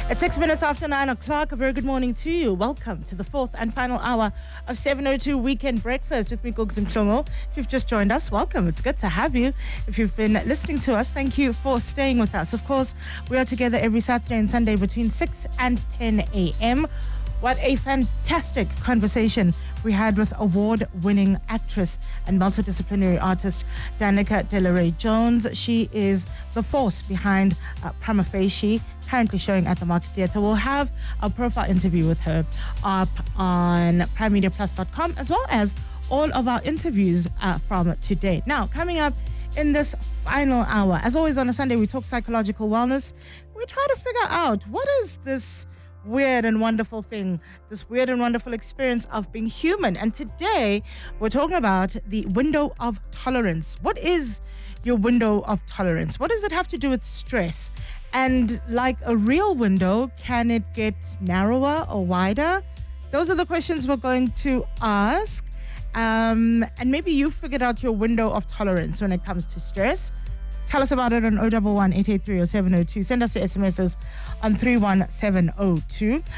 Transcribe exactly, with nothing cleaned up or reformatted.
It's six minutes after nine o'clock. A very good morning to you. Welcome to the fourth and final hour of seven oh two Weekend Breakfast with me, Gugs Mhlongo. If you've just joined us, welcome. It's good to have you. If you've been listening to us, thank you for staying with us. Of course, we are together every Saturday and Sunday between six and ten a.m. What a fantastic conversation we had with award-winning actress and multidisciplinary artist Danica Delaray Jones. She is the force behind uh, Prima Facie, currently showing at the Market Theatre. We'll have a profile interview with her up on prime media plus dot com, as well as all of our interviews uh, from today. Now, coming up in this final hour, as always on a Sunday, we talk psychological wellness. We try to figure out what is this weird and wonderful thing, this weird and wonderful experience of being human. And today we're talking about the window of tolerance. What is your window of tolerance? What does it have to do with stress? And like a real window, can it get narrower or wider? Those are the questions we're going to ask. Um, and maybe you figured out your window of tolerance when it comes to stress. Tell us about it on zero one one, eight eight three, zero seven zero two. Send us your S M Ses on three one seven zero two.